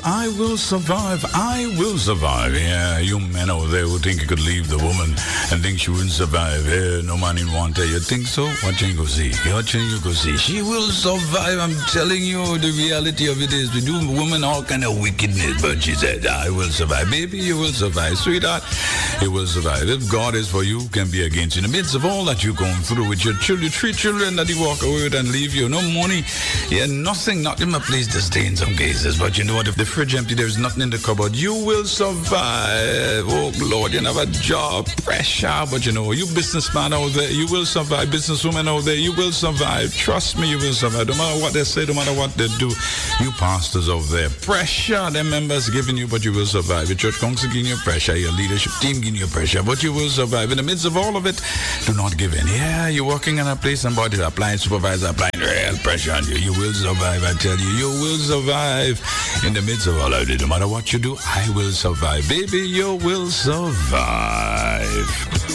I will survive. I will survive. Yeah, you men out there who think you could leave the woman and think she wouldn't survive. Yeah, no man in want her. You think so? Watch and go see. Watch and you go see. She will survive. I'm telling you, the reality of it is we do women all kind of wickedness, but she said, I will survive. Baby, you will survive. Sweetheart, you will survive. If God is for you, who can be against you? In the midst of all that you're going through with your children, 3 children that you walk away with and leave you, no money, yeah, nothing, not even a place to stay in some cases. But you know what? If the fridge empty, there's nothing in the cupboard. You will survive. Oh, Lord, you have a job, pressure. But you know, you businessman out there, you will survive. Businesswoman out there, you will survive. Trust me, you will survive. No matter what they say, no matter what they do. You pastors out there, pressure, them members giving you, but you will survive. Your church council giving you pressure. Your leadership team giving you pressure, but you will survive. In the midst of all of it, do not give in. Yeah, you're working in a place, somebody applying, supervisor applying real pressure on you. You will survive, I tell you. You will survive. In the midst of all of it, no matter what you do, I will survive. Baby, you will survive.